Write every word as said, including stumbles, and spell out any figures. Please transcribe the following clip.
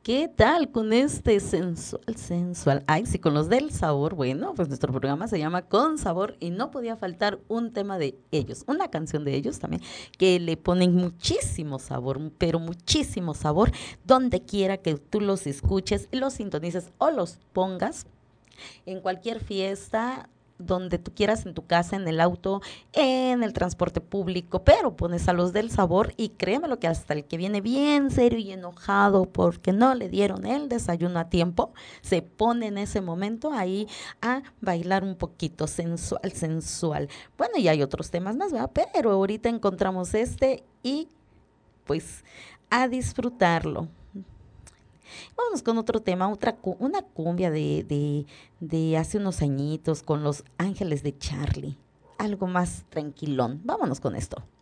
¿Qué tal con este sensual, sensual? Ay, sí, con los del sabor. Bueno, pues nuestro programa se llama Con Sabor y no podía faltar un tema de ellos, una canción de ellos también, que le ponen muchísimo sabor, pero muchísimo sabor, donde quiera que tú los escuches, los sintonices o los pongas en cualquier fiesta, donde tú quieras, en tu casa, en el auto, en el transporte público, pero pones a los del sabor y créeme lo que hasta el que viene bien serio y enojado porque no le dieron el desayuno a tiempo, se pone en ese momento ahí a bailar un poquito sensual, sensual. Bueno, y hay otros temas más, ¿verdad? Pero ahorita encontramos este y pues a disfrutarlo. Vamos con otro tema, otra cu- una cumbia de, de, de hace unos añitos con los Ángeles de Charlie. Algo más tranquilón. Vámonos con esto.